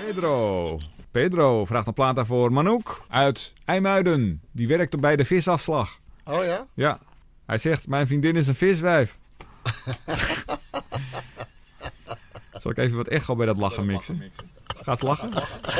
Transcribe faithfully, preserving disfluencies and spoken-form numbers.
Pedro. Pedro vraagt een plaat daarvoor Manouk uit IJmuiden. Die werkt bij de visafslag. Oh ja? Ja. Hij zegt, mijn vriendin is een viswijf. Zal ik even wat echo bij dat lachen mixen? Gaat het lachen?